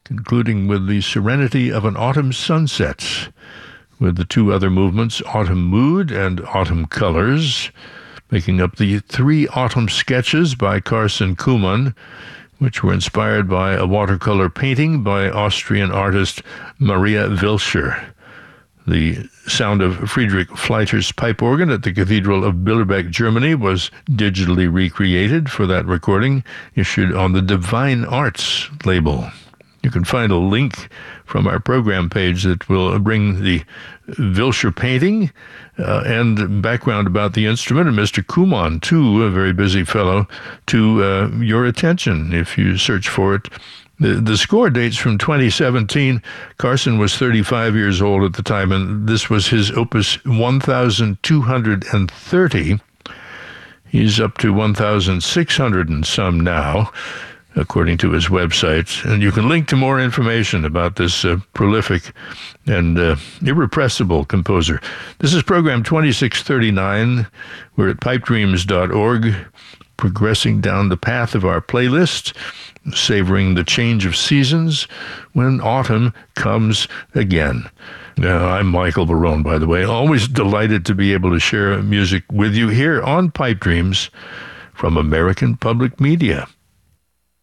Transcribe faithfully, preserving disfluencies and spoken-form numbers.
concluding with The Serenity of an Autumn Sunset, with the two other movements, Autumn Mood and Autumn Colors, making up the three autumn sketches by Carsten Kuhlmann, which were inspired by a watercolor painting by Austrian artist Maria Wilscher. The sound of Friedrich Fleiter's pipe organ at the Cathedral of Billerbeck, Germany, was digitally recreated for that recording, issued on the Divine Arts label. You can find a link from our program page that will bring the Wilscher painting uh, and background about the instrument, and Mister Kuhlmann, too, a very busy fellow, to uh, your attention if you search for it. The, the score dates from twenty seventeen. Carsten was thirty-five years old at the time, and this was his opus one thousand two hundred thirty. He's up to one thousand six hundred and some now, according to his website. And you can link to more information about this uh, prolific and uh, irrepressible composer. This is program twenty-six thirty-nine. We're at pipe dreams dot org, progressing down the path of our playlist, savoring the change of seasons when autumn comes again. Uh, I'm Michael Barone, by the way. Always delighted to be able to share music with you here on Pipe Dreams from American Public Media.